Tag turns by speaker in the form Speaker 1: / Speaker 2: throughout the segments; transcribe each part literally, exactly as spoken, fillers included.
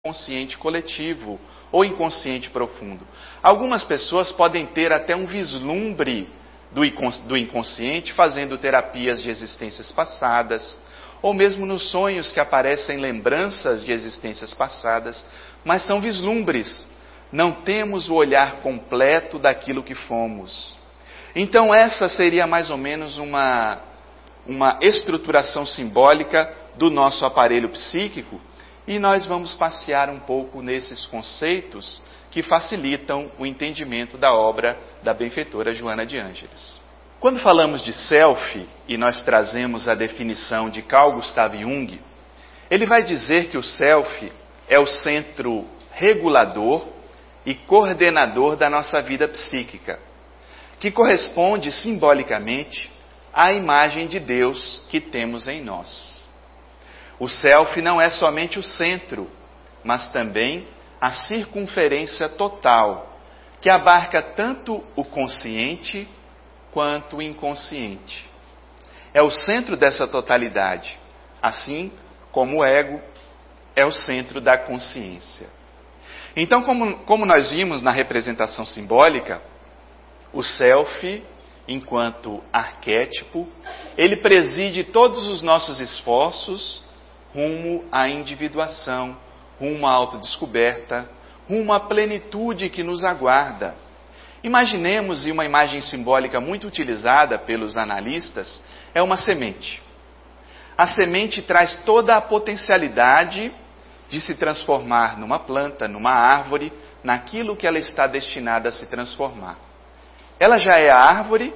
Speaker 1: consciente coletivo ou inconsciente profundo. Algumas pessoas podem ter até um vislumbre do inconsciente fazendo terapias de existências passadas, ou mesmo nos sonhos que aparecem lembranças de existências passadas, mas são vislumbres. Não temos o olhar completo daquilo que fomos. Então essa seria mais ou menos uma, uma estruturação simbólica do nosso aparelho psíquico, e nós vamos passear um pouco nesses conceitos que facilitam o entendimento da obra da benfeitora Joana de Ângeles. Quando falamos de self, e nós trazemos a definição de Carl Gustav Jung, ele vai dizer que o self é o centro regulador e coordenador da nossa vida psíquica, que corresponde simbolicamente à imagem de Deus que temos em nós. O self não é somente o centro, mas também a circunferência total, que abarca tanto o consciente quanto o inconsciente. É o centro dessa totalidade, assim como o ego é o centro da consciência. Então, como, como nós vimos na representação simbólica, o self, enquanto arquétipo, ele preside todos os nossos esforços rumo à individuação, rumo à autodescoberta, rumo à plenitude que nos aguarda. Imaginemos, e uma imagem simbólica muito utilizada pelos analistas, é uma semente. A semente traz toda a potencialidade de se transformar numa planta, numa árvore, naquilo que ela está destinada a se transformar. Ela já é a árvore?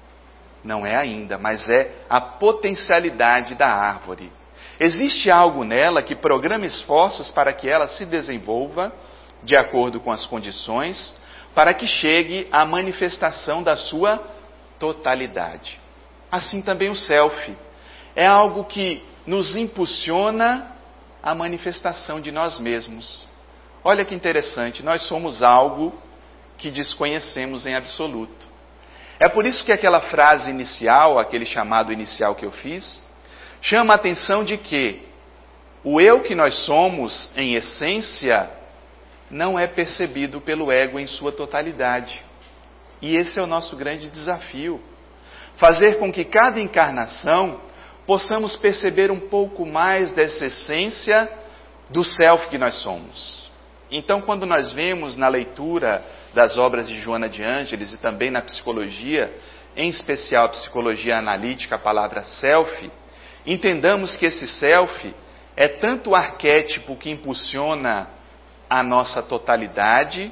Speaker 1: Não é ainda, mas é a potencialidade da árvore. Existe algo nela que programa esforços para que ela se desenvolva de acordo com as condições, para que chegue à manifestação da sua totalidade. Assim também o self é algo que nos impulsiona à manifestação de nós mesmos. Olha que interessante, nós somos algo que desconhecemos em absoluto. É por isso que aquela frase inicial, aquele chamado inicial que eu fiz, chama a atenção de que o eu que nós somos, em essência, não é percebido pelo ego em sua totalidade. E esse é o nosso grande desafio. Fazer com que cada encarnação possamos perceber um pouco mais dessa essência do self que nós somos. Então, quando nós vemos na leitura das obras de Joana de Ângeles e também na psicologia, em especial a psicologia analítica, a palavra self, entendamos que esse self é tanto o arquétipo que impulsiona a nossa totalidade,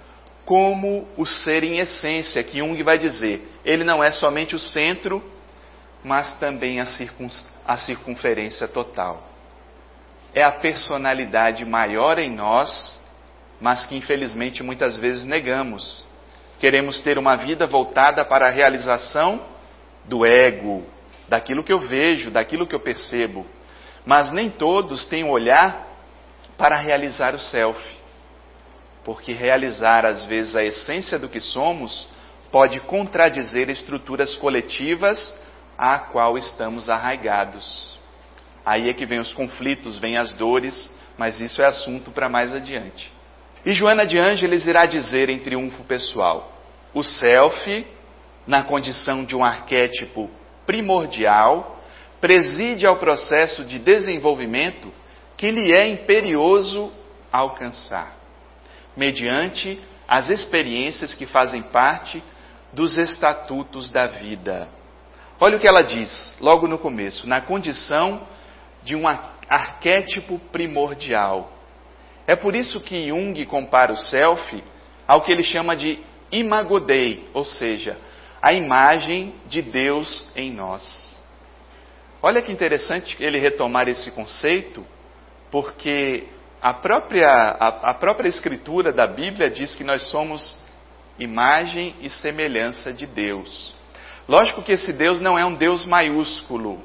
Speaker 1: como o ser em essência, que Jung vai dizer, ele não é somente o centro, mas também a, circun, a circunferência total. É a personalidade maior em nós, mas que infelizmente muitas vezes negamos. Queremos ter uma vida voltada para a realização do ego, daquilo que eu vejo, daquilo que eu percebo. Mas nem todos têm o olhar para realizar o self. Porque realizar, às vezes, a essência do que somos pode contradizer estruturas coletivas à qual estamos arraigados. Aí é que vem os conflitos, vem as dores, mas isso é assunto para mais adiante. E Joana de Ângeles irá dizer em Triunfo Pessoal, o self, na condição de um arquétipo primordial, preside ao processo de desenvolvimento que lhe é imperioso alcançar, mediante as experiências que fazem parte dos estatutos da vida. Olha o que ela diz, logo no começo, na condição de um arquétipo primordial. É por isso que Jung compara o self ao que ele chama de imago Dei, ou seja, a imagem de Deus em nós. Olha que interessante ele retomar esse conceito, porque a própria, a, a própria escritura da Bíblia diz que nós somos imagem e semelhança de Deus. Lógico que esse Deus não é um Deus maiúsculo,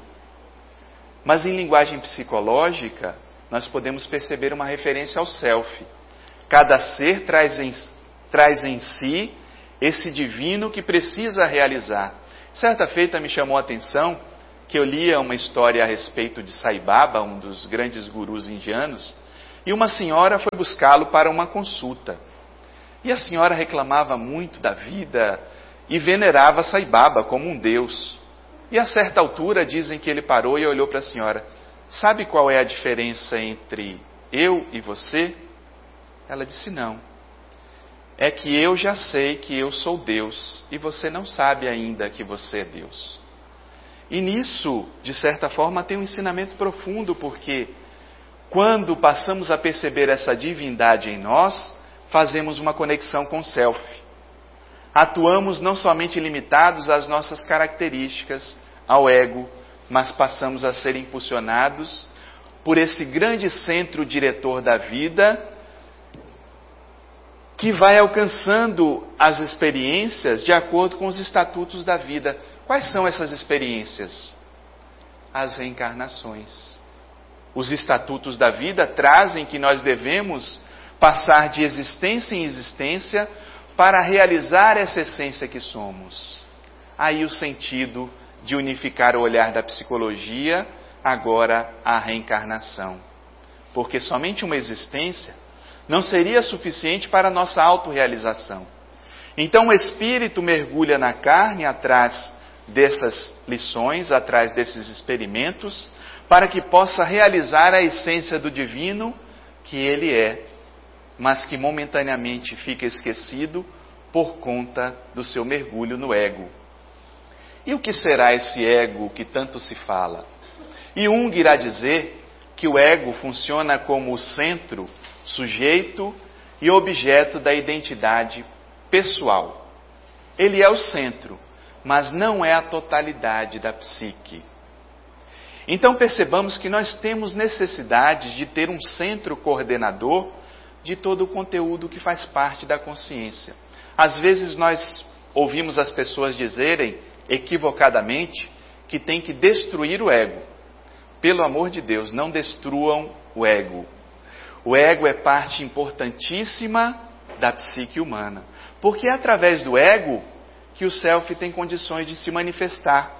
Speaker 1: mas em linguagem psicológica, nós podemos perceber uma referência ao self. Cada ser traz em, traz em si esse divino que precisa realizar. Certa feita me chamou a atenção que eu lia uma história a respeito de Sai Baba, um dos grandes gurus indianos, e uma senhora foi buscá-lo para uma consulta. E a senhora reclamava muito da vida e venerava Sai Baba como um deus. E a certa altura dizem que ele parou e olhou para a senhora. Sabe qual é a diferença entre eu e você? Ela disse não. É que eu já sei que eu sou Deus e você não sabe ainda que você é Deus. E nisso, de certa forma, tem um ensinamento profundo, porque quando passamos a perceber essa divindade em nós, fazemos uma conexão com o self. Atuamos não somente limitados às nossas características, ao ego, mas passamos a ser impulsionados por esse grande centro diretor da vida, que vai alcançando as experiências de acordo com os estatutos da vida. Quais são essas experiências? As reencarnações. Os estatutos da vida trazem que nós devemos passar de existência em existência para realizar essa essência que somos. Aí o sentido de unificar o olhar da psicologia, agora a reencarnação. Porque somente uma existência não seria suficiente para a nossa autorrealização. Então o espírito mergulha na carne atrás dessas lições, atrás desses experimentos, para que possa realizar a essência do divino que ele é, mas que momentaneamente fica esquecido por conta do seu mergulho no ego. E o que será esse ego que tanto se fala? Jung irá dizer que o ego funciona como o centro, sujeito e objeto da identidade pessoal. Ele é o centro, mas não é a totalidade da psique. Então percebamos que nós temos necessidade de ter um centro coordenador de todo o conteúdo que faz parte da consciência. Às vezes nós ouvimos as pessoas dizerem, equivocadamente, que tem que destruir o ego. Pelo amor de Deus, não destruam o ego. O ego é parte importantíssima da psique humana, porque é através do ego que o self tem condições de se manifestar.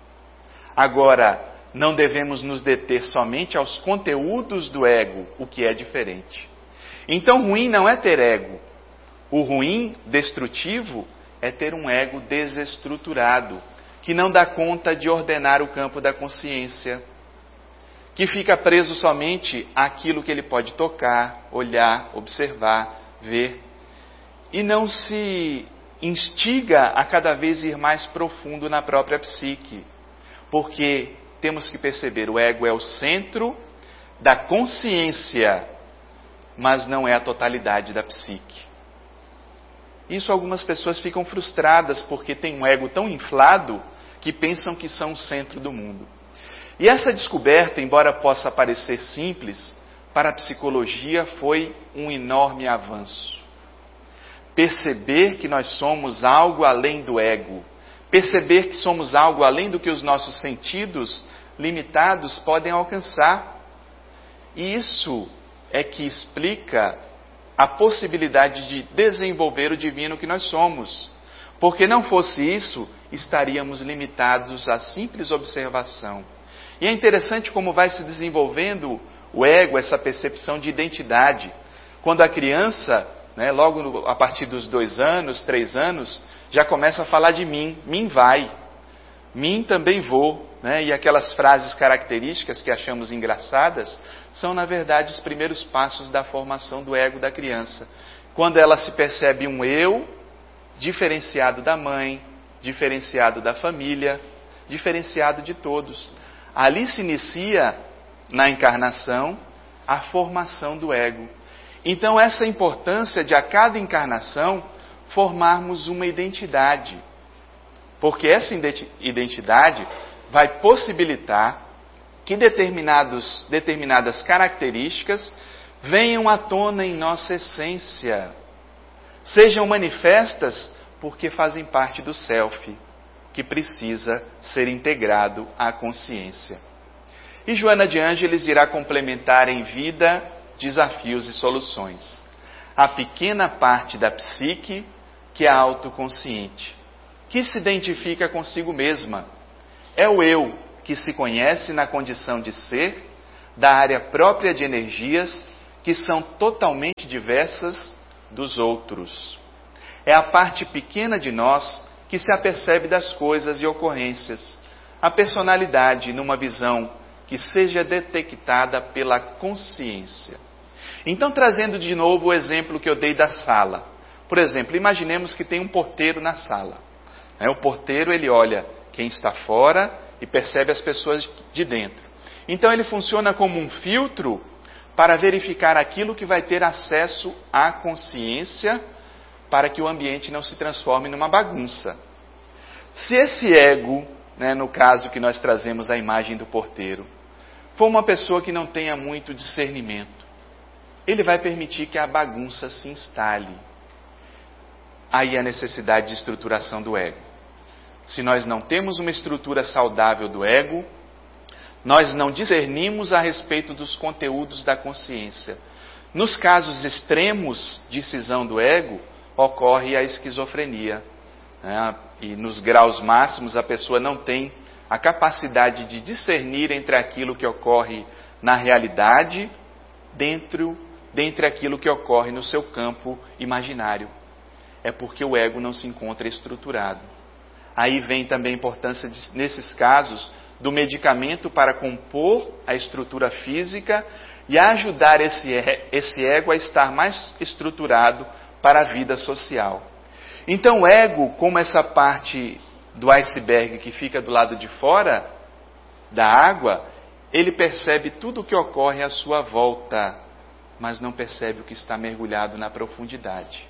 Speaker 1: Agora, não devemos nos deter somente aos conteúdos do ego, o que é diferente. Então, ruim não é ter ego. O ruim, destrutivo, é ter um ego desestruturado, que não dá conta de ordenar o campo da consciência, que fica preso somente àquilo que ele pode tocar, olhar, observar, ver, e não se instiga a cada vez ir mais profundo na própria psique, porque temos que perceber, o ego é o centro da consciência, mas não é a totalidade da psique. Isso algumas pessoas ficam frustradas porque têm um ego tão inflado que pensam que são o centro do mundo. E essa descoberta, embora possa parecer simples, para a psicologia foi um enorme avanço. Perceber que nós somos algo além do ego, perceber que somos algo além do que os nossos sentidos limitados podem alcançar. E isso é que explica a possibilidade de desenvolver o divino que nós somos. Porque não fosse isso, estaríamos limitados à simples observação. E é interessante como vai se desenvolvendo o ego, essa percepção de identidade. Quando a criança, né, logo no, a partir dos dois anos, três anos, já começa a falar de mim. Mim vai. Mim também vou. Né? E aquelas frases características que achamos engraçadas são, na verdade, os primeiros passos da formação do ego da criança. Quando ela se percebe um eu diferenciado da mãe, diferenciado da família, diferenciado de todos. Ali se inicia, na encarnação, a formação do ego. Então, essa importância de a cada encarnação formarmos uma identidade. Porque essa identidade vai possibilitar que determinados, determinadas características venham à tona em nossa essência. Sejam manifestas porque fazem parte do self, que precisa ser integrado à consciência. E Joana de Ângeles irá complementar em vida, desafios e soluções. A pequena parte da psique que é a autoconsciente, que se identifica consigo mesma. É o eu que se conhece na condição de ser, da área própria de energias, que são totalmente diversas dos outros. É a parte pequena de nós que se apercebe das coisas e ocorrências. A personalidade numa visão que seja detectada pela consciência. Então, trazendo de novo o exemplo que eu dei da sala. Por exemplo, imaginemos que tem um porteiro na sala. O porteiro, ele olha quem está fora e percebe as pessoas de dentro. Então, ele funciona como um filtro para verificar aquilo que vai ter acesso à consciência, para que o ambiente não se transforme numa bagunça. Se esse ego, né, no caso que nós trazemos a imagem do porteiro, for uma pessoa que não tenha muito discernimento, ele vai permitir que a bagunça se instale. Aí a necessidade de estruturação do ego. Se nós não temos uma estrutura saudável do ego, nós não discernimos a respeito dos conteúdos da consciência. Nos casos extremos de cisão do ego, ocorre a esquizofrenia. Né? E nos graus máximos a pessoa não tem a capacidade de discernir entre aquilo que ocorre na realidade, dentro, dentre aquilo que ocorre no seu campo imaginário. É porque o ego não se encontra estruturado. Aí vem também a importância, de, nesses casos, do medicamento para compor a estrutura física e ajudar esse, esse ego a estar mais estruturado para a vida social. Então o ego, como essa parte do iceberg que fica do lado de fora da água, ele percebe tudo o que ocorre à sua volta, mas não percebe o que está mergulhado na profundidade.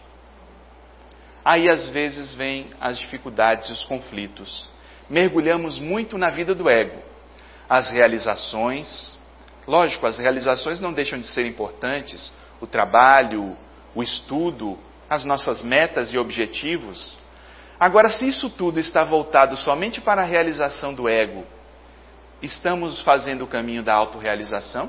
Speaker 1: Aí às vezes vêm as dificuldades e os conflitos. Mergulhamos muito na vida do ego. As realizações, lógico, as realizações não deixam de ser importantes, o trabalho, o estudo, as nossas metas e objetivos. Agora, se isso tudo está voltado somente para a realização do ego, estamos fazendo o caminho da autorrealização?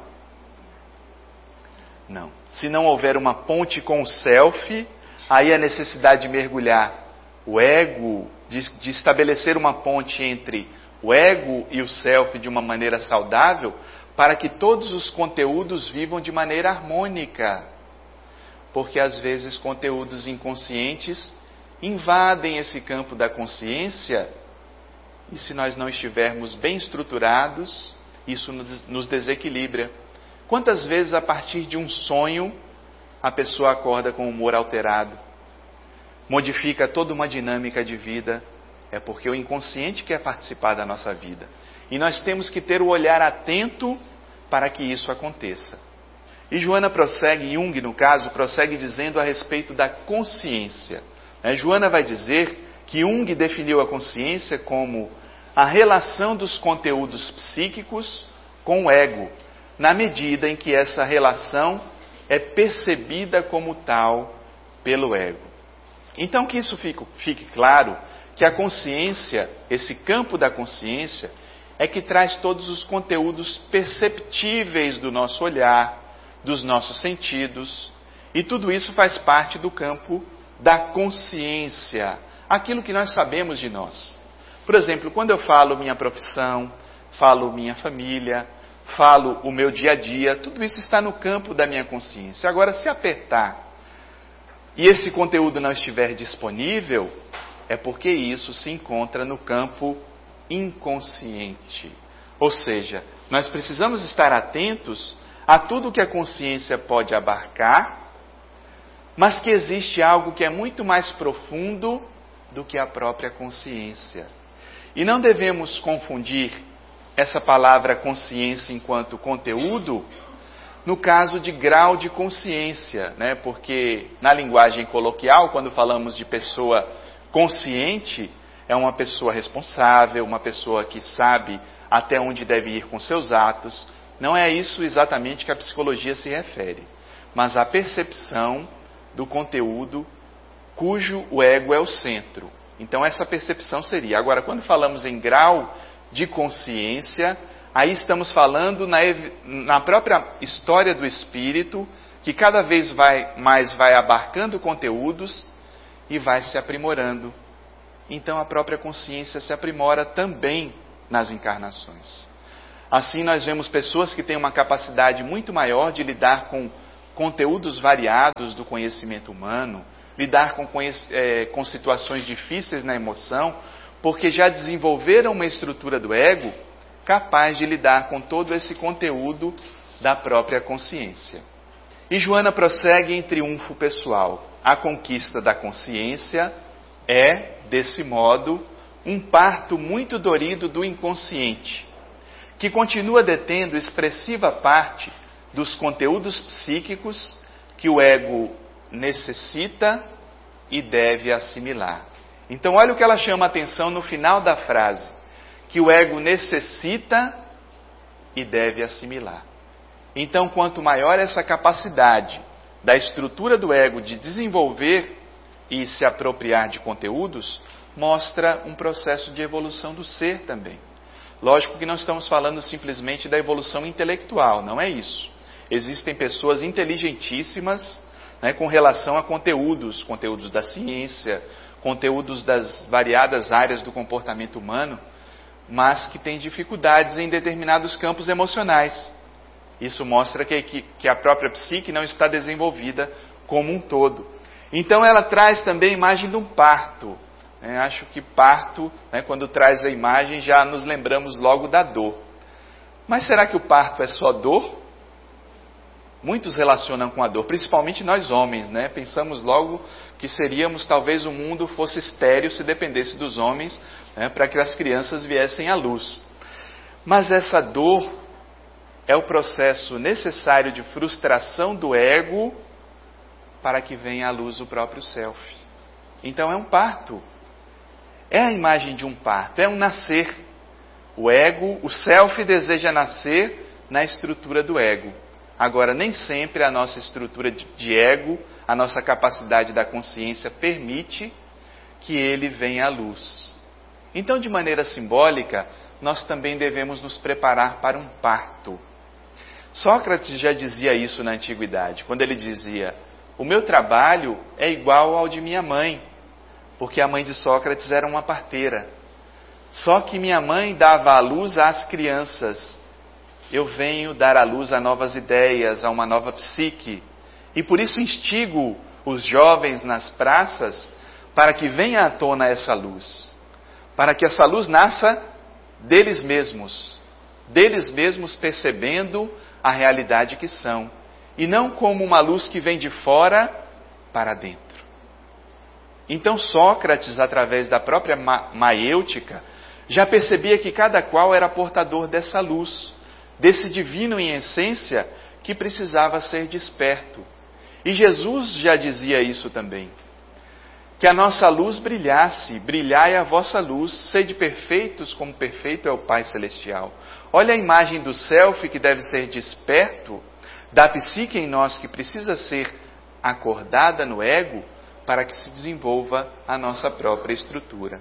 Speaker 1: Não. Se não houver uma ponte com o self, aí a necessidade de mergulhar o ego, de, de estabelecer uma ponte entre o ego e o self de uma maneira saudável, para que todos os conteúdos vivam de maneira harmônica. Porque às vezes conteúdos inconscientes invadem esse campo da consciência, e se nós não estivermos bem estruturados, isso nos desequilibra. Quantas vezes a partir de um sonho a pessoa acorda com o humor alterado, modifica toda uma dinâmica de vida? É porque o inconsciente quer participar da nossa vida. E nós temos que ter o olhar atento para que isso aconteça. E Joana prossegue, Jung no caso, prossegue dizendo a respeito da consciência. Né? Joana vai dizer que Jung definiu a consciência como a relação dos conteúdos psíquicos com o ego, na medida em que essa relação é percebida como tal pelo ego. Então que isso fique, fique claro, que a consciência, esse campo da consciência, é que traz todos os conteúdos perceptíveis do nosso olhar, dos nossos sentidos, e tudo isso faz parte do campo da consciência, aquilo que nós sabemos de nós. Por exemplo, quando eu falo minha profissão, falo minha família, falo o meu dia a dia, tudo isso está no campo da minha consciência. Agora, se apertar e esse conteúdo não estiver disponível, é porque isso se encontra no campo inconsciente. Ou seja, nós precisamos estar atentos a tudo que a consciência pode abarcar, mas que existe algo que é muito mais profundo do que a própria consciência. E não devemos confundir essa palavra consciência enquanto conteúdo no caso de grau de consciência, né? Porque na linguagem coloquial, quando falamos de pessoa consciente, é uma pessoa responsável, uma pessoa que sabe até onde deve ir com seus atos. Não é isso exatamente que a psicologia se refere, mas a percepção do conteúdo cujo o ego é o centro. Então essa percepção seria. Agora, quando falamos em grau de consciência, aí estamos falando na, na própria história do espírito, que cada vez vai, mais vai abarcando conteúdos e vai se aprimorando. Então a própria consciência se aprimora também nas encarnações. Assim nós vemos pessoas que têm uma capacidade muito maior de lidar com conteúdos variados do conhecimento humano, lidar com, é, com situações difíceis na emoção, porque já desenvolveram uma estrutura do ego capaz de lidar com todo esse conteúdo da própria consciência. E Joana prossegue em triunfo pessoal. A conquista da consciência é, desse modo, um parto muito dorido do inconsciente, que continua detendo expressiva parte dos conteúdos psíquicos que o ego necessita e deve assimilar. Então, olha o que ela chama a atenção no final da frase, que o ego necessita e deve assimilar. Então, quanto maior essa capacidade da estrutura do ego de desenvolver e se apropriar de conteúdos, mostra um processo de evolução do ser também. Lógico que não estamos falando simplesmente da evolução intelectual, não é isso. Existem pessoas inteligentíssimas, né, com relação a conteúdos, conteúdos da ciência, conteúdos das variadas áreas do comportamento humano, mas que têm dificuldades em determinados campos emocionais. Isso mostra que, que, que a própria psique não está desenvolvida como um todo. Então ela traz também a imagem de um parto. É, acho que parto, né, quando traz a imagem, já nos lembramos logo da dor. Mas será que o parto é só dor? Muitos relacionam com a dor, principalmente nós homens, né? Pensamos logo que seríamos, talvez o mundo fosse estéril se dependesse dos homens, né, para que as crianças viessem à luz. Mas essa dor é o processo necessário de frustração do ego para que venha à luz o próprio self. Então é um parto. É a imagem de um parto, é um nascer. O ego, o self deseja nascer na estrutura do ego. Agora, nem sempre a nossa estrutura de ego, a nossa capacidade da consciência permite que ele venha à luz. Então, de maneira simbólica, nós também devemos nos preparar para um parto. Sócrates já dizia isso na antiguidade, quando ele dizia: o meu trabalho é igual ao de minha mãe, porque a mãe de Sócrates era uma parteira. Só que minha mãe dava à luz às crianças. Eu venho dar à luz a novas ideias, a uma nova psique. E por isso instigo os jovens nas praças para que venha à tona essa luz. Para que essa luz nasça deles mesmos. Deles mesmos percebendo a realidade que são. E não como uma luz que vem de fora para dentro. Então Sócrates, através da própria maiêutica, já percebia que cada qual era portador dessa luz, desse divino em essência que precisava ser desperto. E Jesus já dizia isso também. Que a nossa luz brilhasse, brilhai a vossa luz, sede perfeitos como perfeito é o Pai Celestial. Olha a imagem do self que deve ser desperto, da psique em nós que precisa ser acordada no ego, para que se desenvolva a nossa própria estrutura.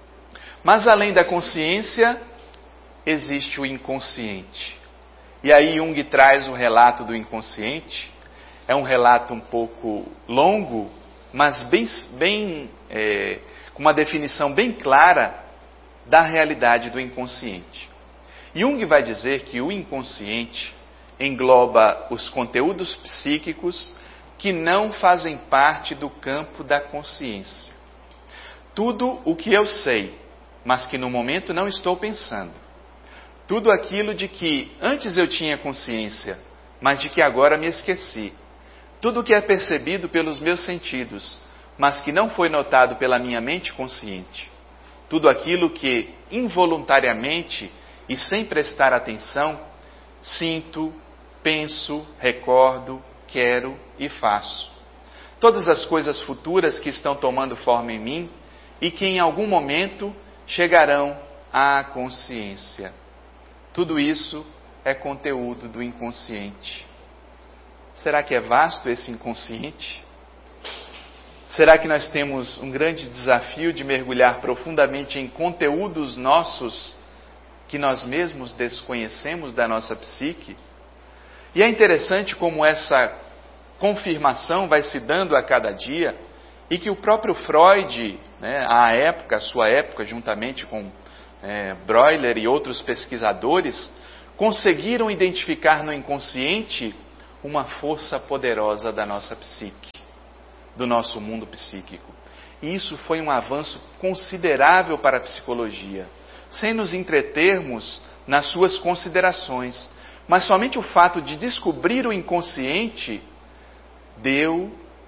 Speaker 1: Mas além da consciência, existe o inconsciente. E aí Jung traz o relato do inconsciente. É um relato um pouco longo, mas bem, bem é, com uma definição bem clara da realidade do inconsciente. Jung vai dizer que o inconsciente engloba os conteúdos psíquicos que não fazem parte do campo da consciência. Tudo o que eu sei, mas que no momento não estou pensando. Tudo aquilo de que antes eu tinha consciência, mas de que agora me esqueci. Tudo o que é percebido pelos meus sentidos, mas que não foi notado pela minha mente consciente. Tudo aquilo que involuntariamente e sem prestar atenção, sinto, penso, recordo, quero e faço. Todas as coisas futuras que estão tomando forma em mim e que em algum momento chegarão à consciência. Tudo isso é conteúdo do inconsciente. Será que é vasto esse inconsciente? Será que nós temos um grande desafio de mergulhar profundamente em conteúdos nossos que nós mesmos desconhecemos da nossa psique? E é interessante como essa confirmação vai se dando a cada dia e que o próprio Freud, né, à época, a sua época, juntamente com é, Breuer e outros pesquisadores, conseguiram identificar no inconsciente uma força poderosa da nossa psique, do nosso mundo psíquico. E isso foi um avanço considerável para a psicologia, sem nos entretermos nas suas considerações. Mas somente o fato de descobrir o inconsciente deu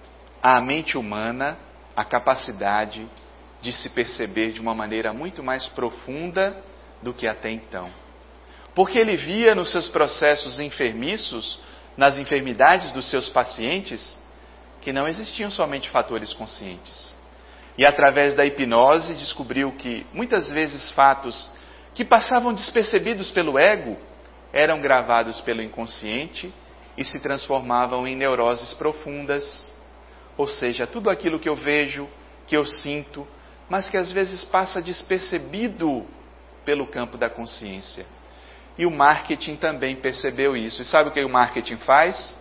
Speaker 1: à mente humana a capacidade de se perceber de uma maneira muito mais profunda do que até então. Porque ele via nos seus processos enfermiços, nas enfermidades dos seus pacientes, que não existiam somente fatores conscientes. E através da hipnose descobriu que muitas vezes fatos que passavam despercebidos pelo ego eram gravados pelo inconsciente e se transformavam em neuroses profundas. Ou seja, tudo aquilo que eu vejo, que eu sinto, mas que às vezes passa despercebido pelo campo da consciência. E o marketing também percebeu isso. E sabe o que o marketing faz?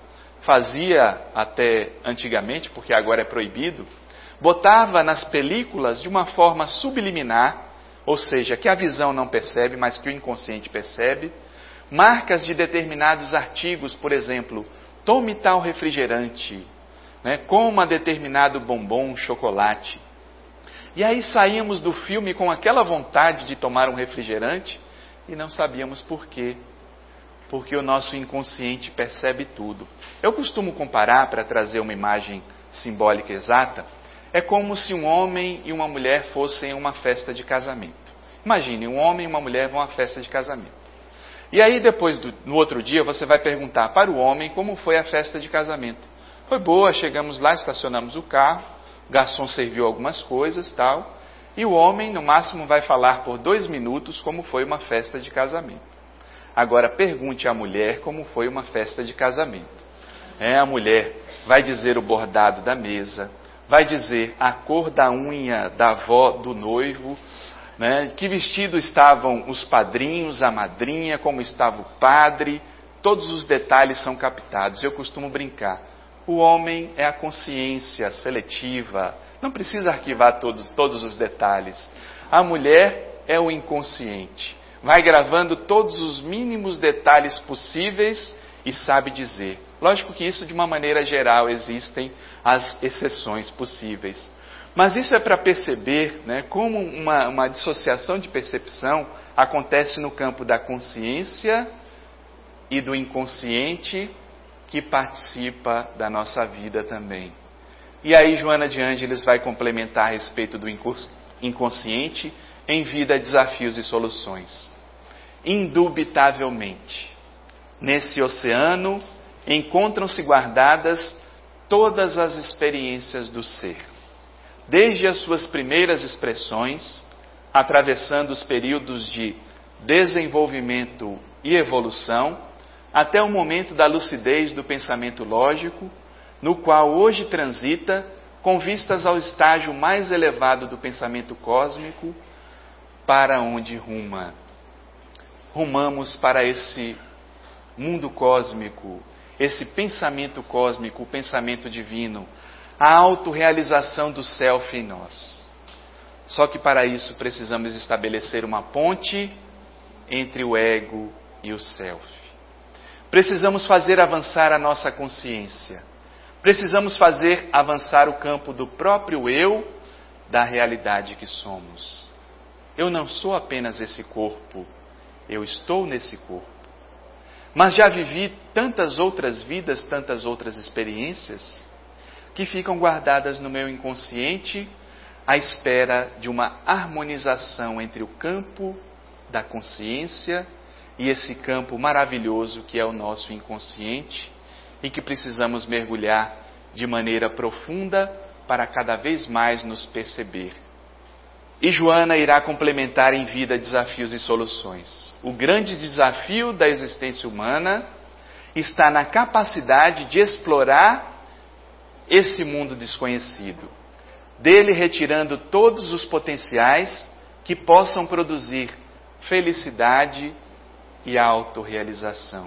Speaker 1: Fazia até antigamente, porque agora é proibido, botava nas películas de uma forma subliminar, ou seja, que a visão não percebe, mas que o inconsciente percebe, marcas de determinados artigos, por exemplo, tome tal refrigerante, né, coma determinado bombom, chocolate. E aí saíamos do filme com aquela vontade de tomar um refrigerante e não sabíamos por quê. Porque o nosso inconsciente percebe tudo. Eu costumo comparar, para trazer uma imagem simbólica exata, é como se um homem e uma mulher fossem a uma festa de casamento. Imagine, um homem e uma mulher vão a uma festa de casamento. E aí depois, do, no outro dia, você vai perguntar para o homem como foi a festa de casamento. Foi boa, chegamos lá, estacionamos o carro, o garçom serviu algumas coisas, tal, e o homem, no máximo, vai falar por dois minutos como foi uma festa de casamento. Agora, pergunte à mulher como foi uma festa de casamento. É, a mulher vai dizer o bordado da mesa, vai dizer a cor da unha da avó do noivo, né, que vestido estavam os padrinhos, a madrinha, como estava o padre, todos os detalhes são captados. Eu costumo brincar, o homem é a consciência seletiva, não precisa arquivar todos, todos os detalhes. A mulher é o inconsciente, vai gravando todos os mínimos detalhes possíveis e sabe dizer. Lógico que isso, de uma maneira geral, existem as exceções possíveis. Mas isso é para perceber, né, como uma, uma dissociação de percepção acontece no campo da consciência e do inconsciente que participa da nossa vida também. E aí Joana de Ângeles vai complementar a respeito do inconsciente em Vida, Desafios e Soluções. Indubitavelmente, nesse oceano encontram-se guardadas todas as experiências do ser, desde as suas primeiras expressões, atravessando os períodos de desenvolvimento e evolução, até o momento da lucidez do pensamento lógico, no qual hoje transita com vistas ao estágio mais elevado do pensamento cósmico, para onde ruma. Rumamos para esse mundo cósmico, esse pensamento cósmico, o pensamento divino, a autorrealização do self em nós. Só que para isso precisamos estabelecer uma ponte entre o ego e o self. Precisamos fazer avançar a nossa consciência. Precisamos fazer avançar o campo do próprio eu, da realidade que somos. Eu não sou apenas esse corpo, eu estou nesse corpo. Mas já vivi tantas outras vidas, tantas outras experiências, que ficam guardadas no meu inconsciente à espera de uma harmonização entre o campo da consciência e esse campo maravilhoso que é o nosso inconsciente e que precisamos mergulhar de maneira profunda para cada vez mais nos perceber. E Joana irá complementar em Vida, Desafios e Soluções. O grande desafio da existência humana está na capacidade de explorar esse mundo desconhecido, dele retirando todos os potenciais que possam produzir felicidade e autorrealização.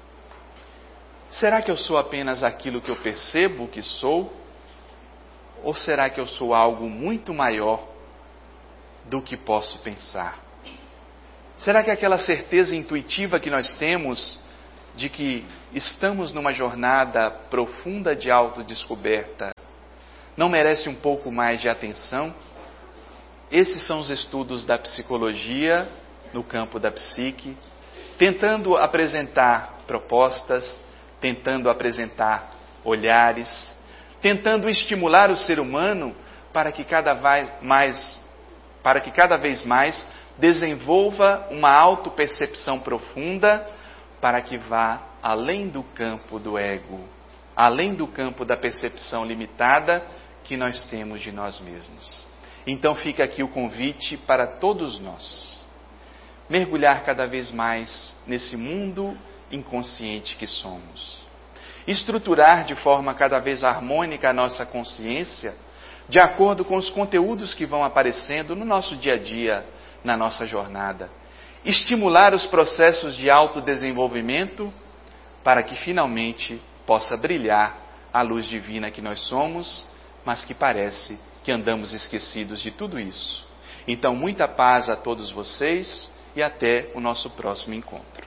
Speaker 1: Será que eu sou apenas aquilo que eu percebo que sou? Ou será que eu sou algo muito maior do que posso pensar? Será que aquela certeza intuitiva que nós temos de que estamos numa jornada profunda de autodescoberta, não merece um pouco mais de atenção? Esses são os estudos da psicologia no campo da psique, tentando apresentar propostas, tentando apresentar olhares, tentando estimular o ser humano para que cada vez mais, para que cada vez mais desenvolva uma autopercepção profunda, para que vá além do campo do ego, além do campo da percepção limitada que nós temos de nós mesmos. Então fica aqui o convite para todos nós, mergulhar cada vez mais nesse mundo inconsciente que somos, estruturar de forma cada vez harmônica a nossa consciência, de acordo com os conteúdos que vão aparecendo no nosso dia a dia, na nossa jornada, estimular os processos de autodesenvolvimento para que finalmente possa brilhar a luz divina que nós somos, mas que parece que andamos esquecidos de tudo isso. Então, muita paz a todos vocês e até o nosso próximo encontro.